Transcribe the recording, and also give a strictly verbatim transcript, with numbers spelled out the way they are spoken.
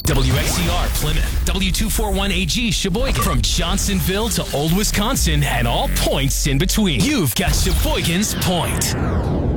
W X E R Plymouth, W two forty-one A G Sheboygan, from Johnsonville to Old Wisconsin and all points in between. You've got Sheboygan's Point.